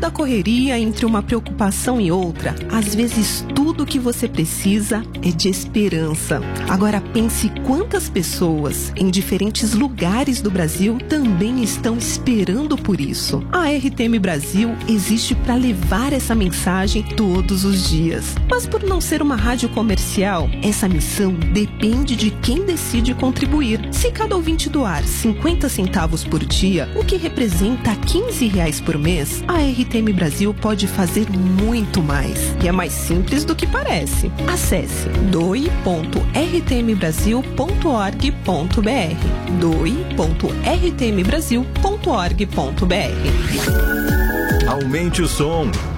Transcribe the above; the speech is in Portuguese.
da correria, entre uma preocupação e outra, às vezes tudo o que você precisa é de esperança. Agora pense quantas pessoas em diferentes lugares do Brasil também estão esperando por isso. A RTM Brasil existe para levar essa mensagem todos os dias. Mas por não ser uma rádio comercial, essa missão depende de quem decide contribuir. Se cada ouvinte doar 50 centavos por dia, o que representa R$15 por mês, a RTM Brasil pode fazer muito mais. E é mais simples do que parece. Acesse doe.rtmbrasil.org.br doe.rtmbrasil.org.br. Aumente o som.